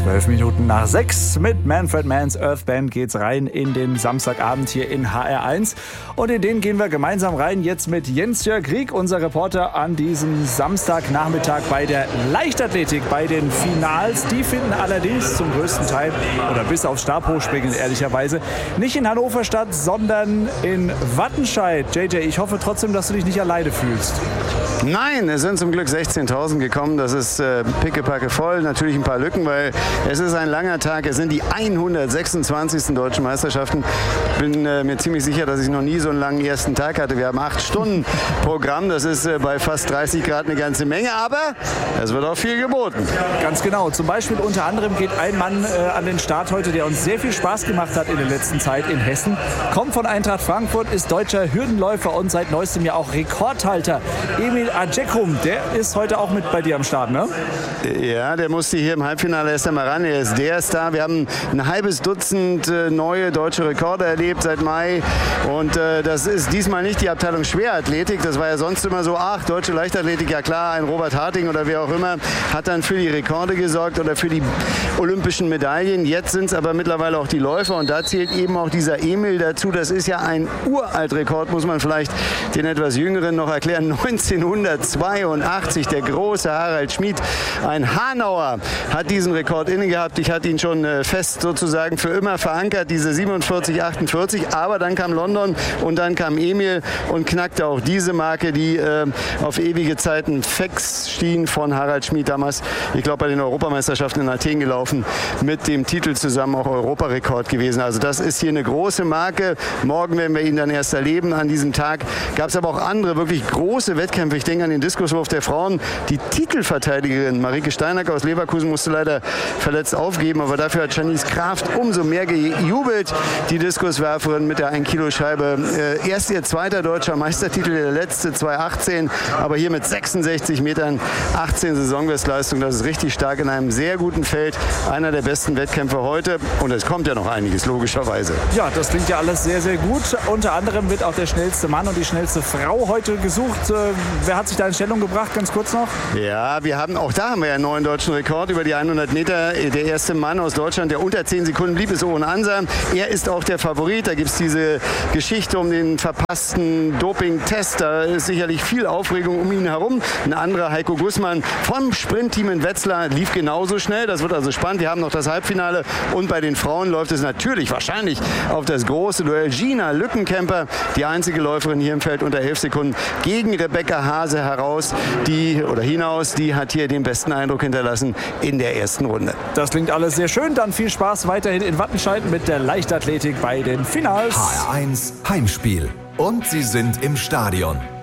12 Minuten nach 6 mit Manfred Mann's Earth Band geht's rein in den Samstagabend hier in HR1. Und in den gehen wir gemeinsam rein jetzt mit Jens-Jörg Rieck, unser Reporter an diesem Samstagnachmittag bei der Leichtathletik, bei den Finals. Die finden allerdings zum größten Teil oder bis aufs Stabhochspringen ehrlicherweise nicht in Hannover statt, sondern in Wattenscheid. JJ, ich hoffe trotzdem, dass du dich nicht alleine fühlst. Nein, es sind zum Glück 16.000 gekommen. Das ist pickepacke voll. Natürlich ein paar Lücken, weil es ist ein langer Tag. Es sind die 126. Deutschen Meisterschaften. Ich bin mir ziemlich sicher, dass ich noch nie so einen langen ersten Tag hatte. Wir haben 8 Stunden Programm. Das ist bei fast 30 Grad eine ganze Menge. Aber es wird auch viel geboten. Ganz genau. Zum Beispiel unter anderem geht ein Mann an den Start heute, der uns sehr viel Spaß gemacht hat in der letzten Zeit in Hessen. Kommt von Eintracht Frankfurt, ist deutscher Hürdenläufer und seit neuestem ja auch Rekordhalter. Emil Ajekum, der ist heute auch mit bei dir am Start, ne? Ja, der musste hier im Halbfinale erst einmal ran. Er ist der Star. Wir haben ein halbes Dutzend neue deutsche Rekorde erlebt seit Mai. Und das ist diesmal nicht die Abteilung Schwerathletik. Das war ja sonst immer so, deutsche Leichtathletik, ja klar, ein Robert Harting oder wer auch immer hat dann für die Rekorde gesorgt oder für die olympischen Medaillen. Jetzt sind es aber mittlerweile auch die Läufer und da zählt eben auch dieser Emil dazu. Das ist ja ein Uraltrekord, muss man vielleicht den etwas Jüngeren noch erklären. 1982, der große Harald Schmid, ein Hanauer, hat diesen Rekord inne gehabt. Ich hatte ihn schon fest sozusagen für immer verankert, diese 47,48. Aber dann kam London und dann kam Emil und knackte auch diese Marke, die auf ewige Zeiten festschien von Harald Schmid damals. Ich glaube, bei den Europameisterschaften in Athen gelaufen, mit dem Titel zusammen auch Europarekord gewesen. Also das ist hier eine große Marke. Morgen werden wir ihn dann erst erleben. An diesem Tag gab es aber auch andere wirklich große Wettkämpfe. Ich denke an den Diskuswurf der Frauen. Die Titelverteidigerin Marike Steinacker aus Leverkusen musste leider verletzt aufgeben, aber dafür hat Janice Kraft umso mehr gejubelt. Die Diskuswerferin mit der 1-Kilo-Scheibe. Erst ihr zweiter deutscher Meistertitel, der letzte 2018, aber hier mit 66 Metern 18 Saisonbestleistung. Das ist richtig stark in einem sehr guten Feld. Einer der besten Wettkämpfe heute. Und es kommt ja noch einiges, logischerweise. Ja, das klingt ja alles sehr, sehr gut. Unter anderem wird auch der schnellste Mann und die schnellste Frau heute gesucht. Wer hat sich da in Stellung gebracht? Ganz kurz noch. Ja, auch da haben wir ja einen neuen deutschen Rekord über die 100 Meter. Der erste Mann aus Deutschland, der unter 10 Sekunden blieb, ist Owen Ansa. Er ist auch der Favorit. Da gibt es diese Geschichte um den verpassten Doping-Test. Da ist sicherlich viel Aufregung um ihn herum. Ein anderer, Heiko Gussmann vom Sprintteam in Wetzlar, lief genauso schnell. Das wird also spannend. Wir haben noch das Halbfinale. Und bei den Frauen läuft es natürlich wahrscheinlich auf das große Duell. Gina Lückenkämper, die einzige Läuferin hier im Feld unter 11 Sekunden, gegen Rebecca Hase hinaus. Die hat hier den besten Eindruck hinterlassen in der ersten Runde. Das klingt alles sehr schön. Dann viel Spaß weiterhin in Wattenscheid mit der Leichtathletik bei den Finals. HR1 Heimspiel. Und sie sind im Stadion.